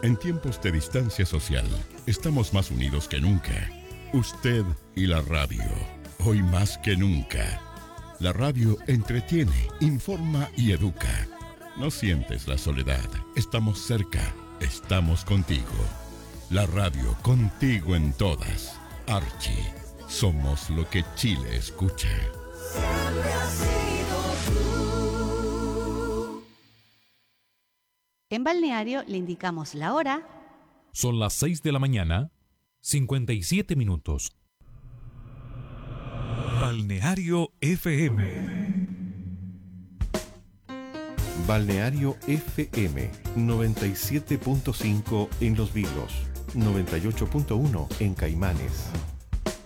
En tiempos de distancia social, estamos más unidos que nunca. Usted y la radio, hoy más que nunca. La radio entretiene, informa y educa. No sientes la soledad, estamos cerca, estamos contigo. La radio contigo en todas. Archie, somos lo que Chile escucha. Siempre has sido tú. En Balneario le indicamos la hora. Son las 6 de la mañana, 57 minutos. Balneario FM. Balneario FM 97.5 en Los Vilos, 98.1 en Caimanes,